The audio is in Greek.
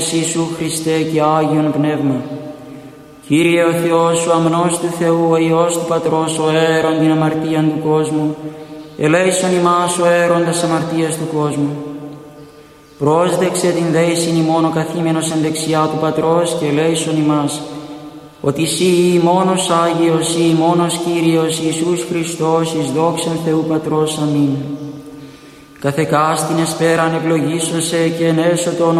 Ιησού Χριστέ και Άγιον Πνεύμα. Κύριε ο Θεός, ο αμνός του Θεού, ο Υιός του Πατρός, ο αέρον την αμαρτίαν του κόσμου, ελέησον ημάς ο αέροντας αμαρτίας του κόσμου. Πρόσδεξε την δέησιν ημών ο καθήμενος εν δεξιά του Πατρός και ελέησον ημάς, ότι Συ μόνος Άγιος, Συ μόνος Κύριος, Ιησούς Χριστός, εις δόξαν Θεού Πατρός. Αμήν. Καθεκάστην εσπέραν ευλογήσον σε και ενέσω το όνομα